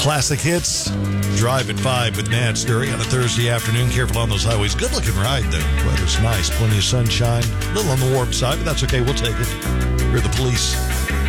Classic hits. Drive at 5 with Nat Sturry on a Thursday afternoon. Careful on those highways. Good looking ride, though. Weather's nice. Plenty of sunshine. A little on the warm side, but that's okay. We'll take it. We're the police.